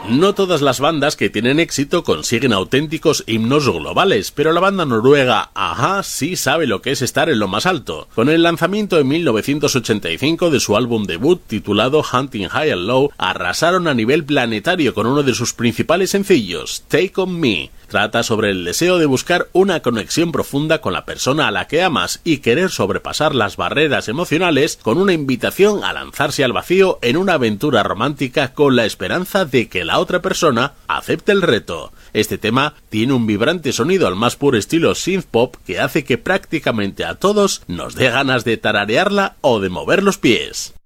No todas las bandas que tienen éxito consiguen auténticos himnos globales, pero la banda noruega a-ha sí sabe lo que es estar en lo más alto. Con el lanzamiento en 1985 de su álbum debut titulado Hunting High and Low, arrasaron a nivel planetario con uno de sus principales sencillos, Take On Me. Trata sobre el deseo de buscar una conexión profunda con la persona a la que amas y querer sobrepasar las barreras emocionales con una invitación a lanzarse al vacío en una aventura romántica con la esperanza de que la otra persona acepte el reto. Este tema tiene un vibrante sonido al más puro estilo synth-pop que hace que prácticamente a todos nos dé ganas de tararearla o de mover los pies.